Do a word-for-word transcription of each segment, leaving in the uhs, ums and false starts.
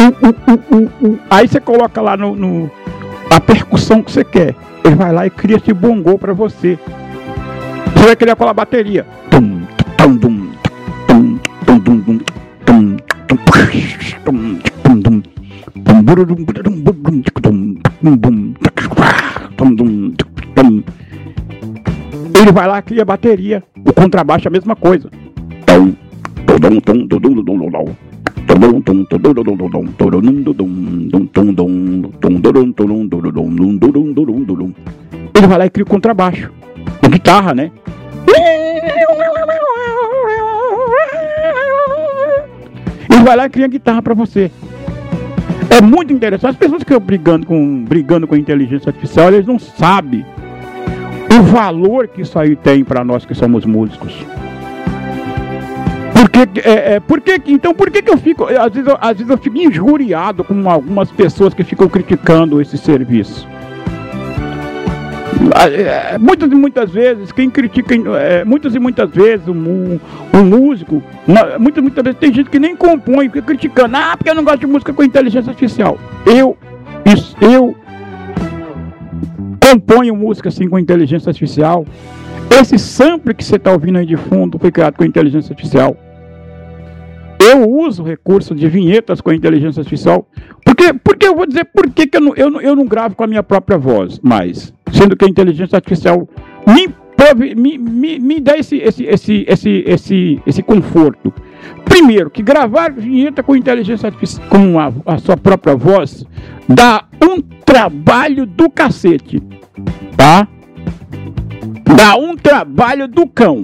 uh, uh, uh, uh. Aí você coloca lá no, no, a percussão que você quer. Ele vai lá e cria esse bongô para você. Você vai criar aquela bateria. Tum, tum, tum, tum, tum, tum, tum, tum, tum, tum, tum. Ele vai lá e cria a bateria. O contrabaixo é a mesma coisa. Ele vai lá e cria o contrabaixo. A guitarra, né? Ele vai lá e cria a guitarra para você. É muito interessante. As pessoas que estão brigando com, brigando com a inteligência artificial, eles não sabem o valor que isso aí tem para nós que somos músicos. Porque, é, é, porque, então, por que, que eu fico... Às vezes eu, às vezes eu fico injuriado com algumas pessoas que ficam criticando esse serviço. É, muitas e muitas vezes, quem critica... É, muitas e muitas vezes, o um, um músico... Muitas e muitas vezes tem gente que nem compõe, fica criticando. Ah, porque eu não gosto de música com inteligência artificial. Eu... Isso, eu... componho música assim com inteligência artificial. Esse sample que você está ouvindo aí de fundo foi criado com inteligência artificial. Eu uso recursos de vinhetas com inteligência artificial. Porque, porque eu vou dizer por que, que eu, não, eu, não, eu não gravo com a minha própria voz mais. Sendo que a inteligência artificial me, me, me, me dá esse, esse, esse, esse, esse, esse conforto. Primeiro, que gravar vinheta com inteligência artificial, com a, a sua própria voz, dá um trabalho do cacete. Tá? Dá um trabalho do cão.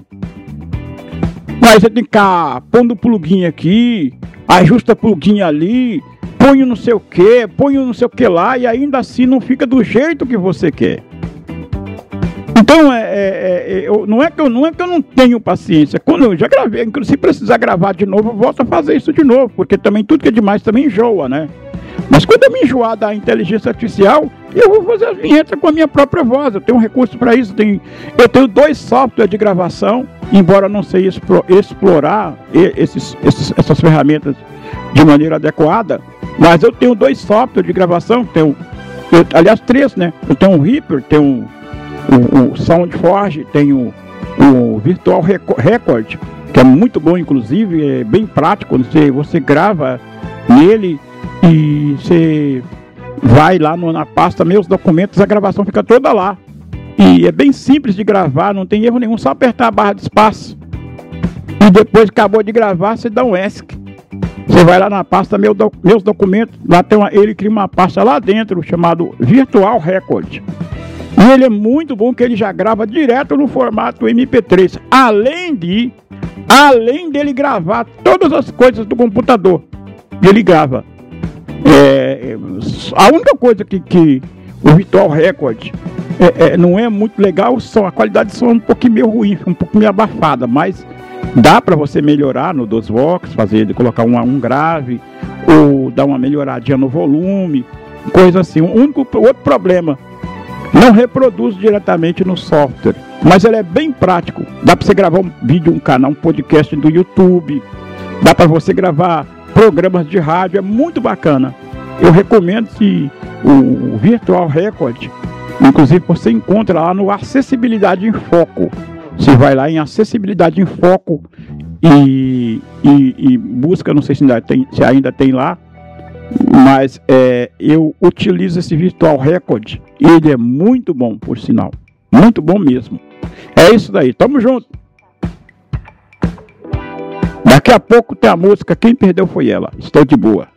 Mas você tem que ficar pondo o plugin aqui, ajusta o plugin ali, põe o não sei o que, põe o não sei o que lá, e ainda assim não fica do jeito que você quer. Então, é, é, é, eu, não, é que eu, não é que eu não tenho paciência. Quando eu já gravei, se precisar gravar de novo, eu volto a fazer isso de novo, porque também tudo que é demais também enjoa, né? Mas quando eu me enjoar da inteligência artificial, eu vou fazer as vinhetas com a minha própria voz. Eu tenho um recurso para isso. Eu tenho, eu tenho dois softwares de gravação, embora não sei explorar esses, esses, essas ferramentas de maneira adequada, mas eu tenho dois softwares de gravação. Tenho, eu, aliás, três, né? Eu tenho um Reaper, tenho o, o SoundForge, tenho o Virtual Record, que é muito bom, inclusive, é bem prático. Você, você grava nele e você vai lá no, na pasta Meus Documentos, a gravação fica toda lá. E é bem simples de gravar, não tem erro nenhum, só apertar a barra de espaço. E depois que acabou de gravar, você dá um ESC. Você vai lá na pasta Meu do, Meus Documentos, lá tem uma, ele cria uma pasta lá dentro, chamado Virtual Record. E ele é muito bom, que ele já grava direto no formato M P três. Além de, além dele gravar todas as coisas do computador. Ele grava. É, a única coisa que, que o Virtual Record é, é, não é muito legal, só a qualidade de som é um pouquinho meio ruim, um pouco meio abafada, mas dá para você melhorar no DOSVox, fazer, colocar um, um grave, ou dar uma melhoradinha no volume, coisa assim. O único outro problema, não reproduz diretamente no software, mas ele é bem prático. Dá para você gravar um vídeo, um canal, um podcast do YouTube, dá para você gravar programas de rádio, é muito bacana. Eu recomendo que o Virtual Record, inclusive você encontra lá no Acessibilidade em Foco. Você vai lá em Acessibilidade em Foco e, e, e busca, não sei se ainda tem, se ainda tem lá, mas é, eu utilizo esse Virtual Record e ele é muito bom, por sinal. Muito bom mesmo. É isso daí, tamo junto. Daqui a pouco tem a música Quem Perdeu Foi Ela. Estou de boa.